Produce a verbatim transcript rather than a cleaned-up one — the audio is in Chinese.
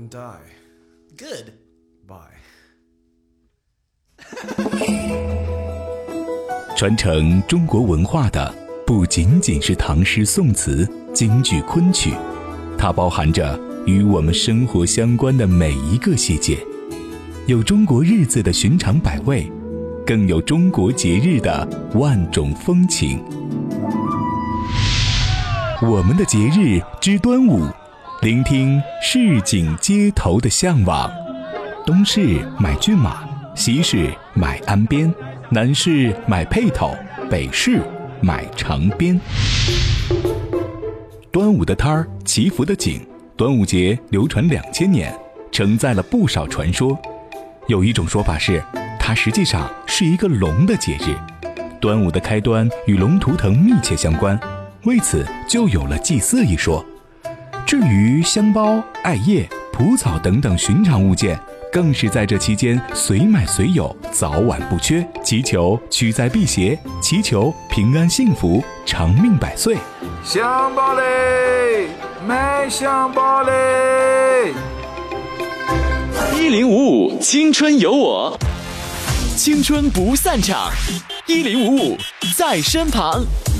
and die. Good. Bye. 传承中国文化的不仅仅是唐诗宋词、京剧昆曲，它包含着与我们生活相关的每一个细节，有中国日子的寻常百味，更有中国节日的万种风情。我们的节日之端午，聆听市井街头的向往。东市买骏马，西市买鞍鞭，南市买辔头，北市买长鞭。端午的摊儿，祈福的景，端午节流传两千年，承载了不少传说。有一种说法是，它实际上是一个龙的节日。端午的开端与龙图腾密切相关，为此就有了祭祀一说。至于香包、艾叶、蒲草等等寻常物件，更是在这期间随买随有，早晚不缺，祈求驱灾辟邪，祈求平安幸福，长命百岁。 香包嘞，买香包嘞！ 一零五五青春有我，青春不散场，一零五五在身旁。